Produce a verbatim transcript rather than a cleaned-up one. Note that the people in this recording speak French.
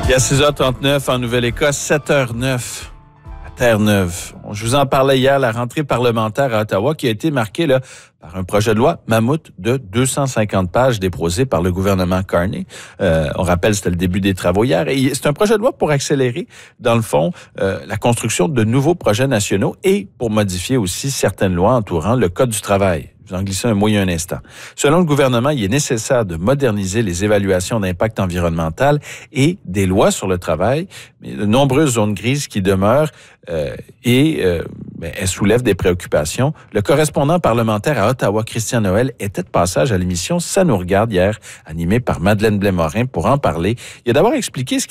Il y a six heures trente-neuf en Nouvelle-Écosse, sept heures neuf à Terre-Neuve. Je vous en parlais hier, la rentrée parlementaire à Ottawa qui a été marquée là, par un projet de loi mammouth de deux cent cinquante pages déposé par le gouvernement Carney. Euh, on rappelle, c'était le début des travaux hier. Et c'est un projet de loi pour accélérer, dans le fond, euh, la construction de nouveaux projets nationaux et pour modifier aussi certaines lois entourant le Code du travail. Je vais en glisser un mot il y a un instant. Selon le gouvernement, il est nécessaire de moderniser les évaluations d'impact environnemental et des lois sur le travail, mais de nombreuses zones grises qui demeurent euh, et euh, ben, elles soulèvent des préoccupations. Le correspondant parlementaire à Ottawa, Christian Noël, était de passage à l'émission Ça nous regarde hier, animée par Madeleine Blais-Morin pour en parler. Il a d'abord expliqué ce